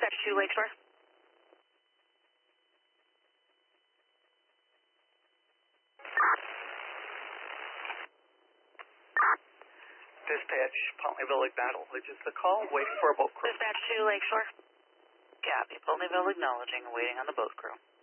Dispatch 2 Lakeshore. Dispatch, Pulteneyville Lake Battle. Which is the call, waiting for a boat crew. Dispatch 2 Lakeshore. Copy. Pulteneyville acknowledging, waiting on the boat crew.